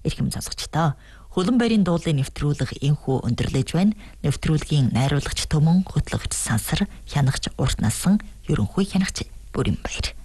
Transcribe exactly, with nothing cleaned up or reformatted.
Эрхэм сонсогчдоо Хөлөн баярын дуулын нэвтрүүлэг энхүү өндөрлөж байна. Нэвтрүүлгийн найруулагч Төмөн, хөтлөгч Сансар, хянагч Урт насан, ерөнхий хянагч Бүрэн баяр.